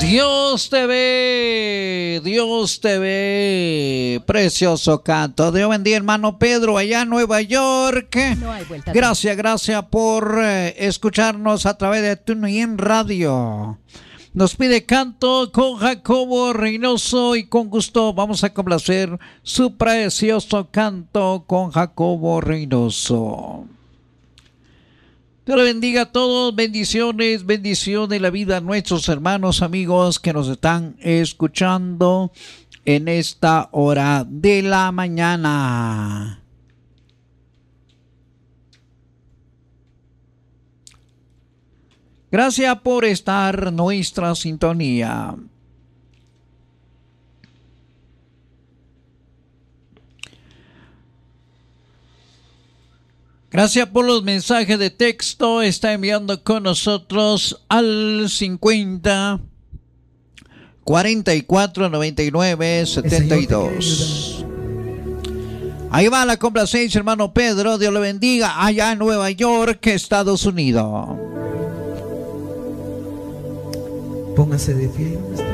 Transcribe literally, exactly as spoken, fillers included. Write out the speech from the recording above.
Dios te ve, Dios te ve, precioso canto. Dios bendiga, hermano Pedro, allá en Nueva York. No hay vuelta. Gracias, gracias por eh, escucharnos a través de TuneIn Radio. Nos pide canto con Jacobo Reynoso y con gusto vamos a complacer su precioso canto con Jacobo Reynoso. Dios le bendiga a todos, bendiciones, bendición de la vida a nuestros hermanos, amigos que nos están escuchando en esta hora de la mañana. Gracias por estar en nuestra sintonía. Gracias por los mensajes de texto. Está enviando con nosotros al cincuenta cuarenta y cuatro noventa y nueve setenta y dos. Ahí va la complacencia, hermano Pedro. Dios le bendiga allá en Nueva York, Estados Unidos. Póngase de pie.